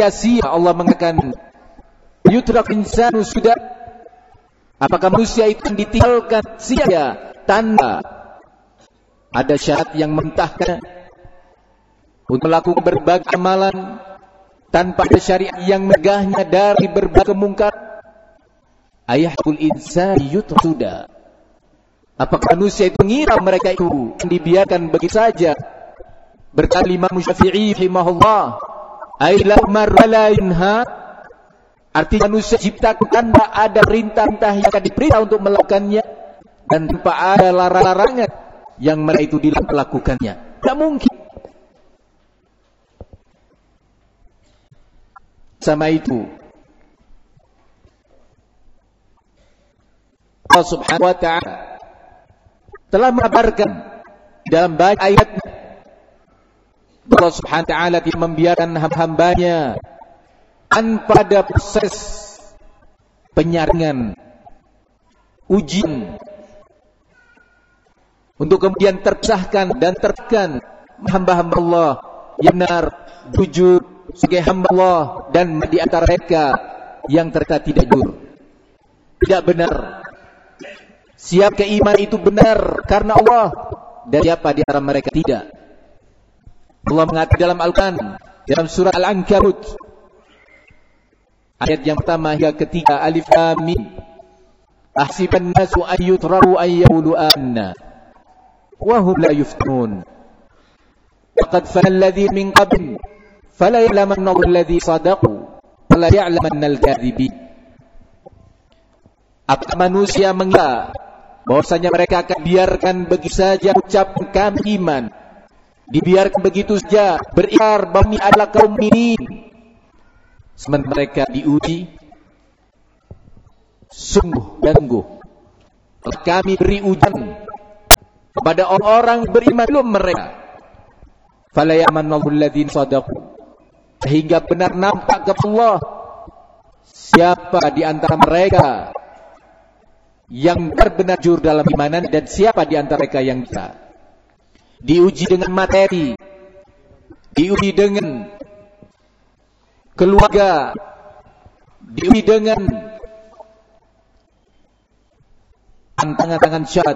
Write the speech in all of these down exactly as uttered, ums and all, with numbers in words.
sia-sia. Allah mengatakan yutrak insanu sudah. Apakah manusia itu ditinggalkan sia-sia tanpa ada syarat yang mentahkan untuk melakukan berbagai amalan, tanpa ada syariat yang megahnya dari berbagai mungkar? Ayahul insan yutrak sudah. Apakah manusia itu mengira mereka itu dibiarkan begitu saja? Berkata Imam Syafi'i rahimahullah, ailah marwalainha, artinya manusia diciptakan tanpa ada perintah-perintah yang akan diperintah untuk melakukannya, dan tanpa ada larangan yang mereka itu dilakukannya. Tidak mungkin. Sama itu Allah Subhanahu wa ta'ala telah mengabarkan dalam banyak ayatnya, Allah Subhanahu wa ta'ala tidak membiarkan hamba-hambanya tanpa ada proses penyaringan, ujian, untuk kemudian terpisahkan dan tertekan hamba-hamba Allah yang benar, jujur sebagai hamba Allah, dan di antara mereka yang ternyata tidak jujur, tidak benar. Siapa iman itu benar karena Allah, dan siapa di antara mereka tidak. Allah mengatakan dalam Al-Quran, dalam surah Al-Ankabut, ayat yang pertama hingga ketiga, Alif Lam Mim, ahsiban nasu an yutraku an yaqulu amanna wa hum la yuftanun laqad fana alladhina min qabl fala ya'lamanna alladhina sadaqu fala ya'lamanna al-kadhibin. Apakah manusia mengira bahwasanya mereka akan biarkan begitu saja ucapan kami iman, dibiarkan begitu saja berikrar bahwa kami adalah kaum mukminin, sementara mereka diuji sungguh dan sungguh. Kami beri ujian kepada orang-orang beriman belum mereka, fala ya'lamanna alladhina sadaqu, sehingga benar nampak kepada Allah siapa di antara mereka yang benar-benar jujur dalam imanan, dan siapa di antara mereka yang tidak. Diuji dengan materi, diuji dengan keluarga, diuji dengan tantangan-tantangan syarat,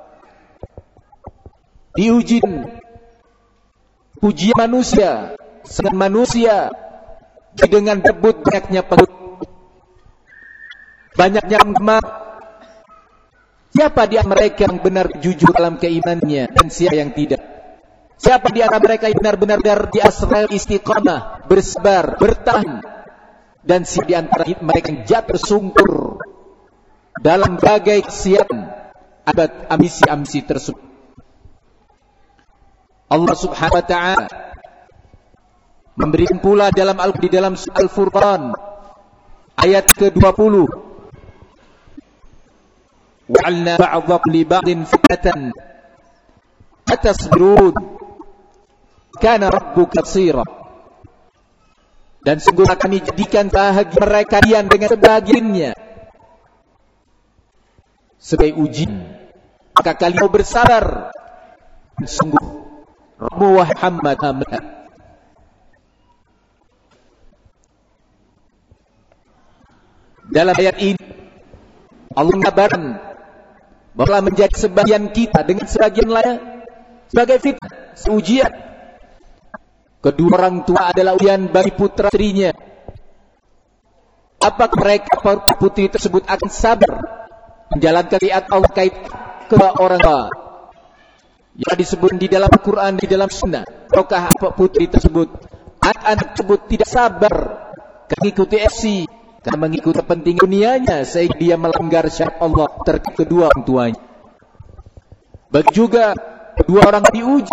diuji pujian manusia, dengan manusia, dengan debut banyaknya penduduk, banyaknya penggemar. Siapa di antara mereka yang benar jujur dalam keimanannya, dan siapa yang tidak? Siapa di antara mereka yang benar-benar di asral istiqamah, bersabar, bertahan, dan siapa di antara mereka yang jatuh tersungkur dalam berbagai kesian akibat ambisi-ambisi tersebut? Allah Subhanahu wa ta'ala memberikan pula dalam Al di dalam Al-Furqan ayat ke dua puluh, wa'alna ba'dhakum li ba'din fitnatan atasbirun kana rabbuka basira, dan sungguh kami jadikan bahagia mereka kalian dengan sebagiannya sebagai ujian, maka kalian bersabar, sungguh Rabbu Muhammad Hamad. Dalam ayat ini Allah mengabarkan bahwa menjadi sebagian kita dengan sebagian lain sebagai fitnah, ujian. Kedua orang tua adalah ujian bagi putra putrinya. Apakah mereka putri tersebut akan sabar menjalankan syariat Allah kait kedua orang tua yang disebut di dalam Al-Quran, di dalam Sunnah? Ataukah putri tersebut, anak-anak tersebut tidak sabar mengikuti F C, karena mengikuti kepentingan dunianya, sehingga dia melanggar syariat Allah terhadap kedua orang tuanya? Bagi juga kedua orang diuji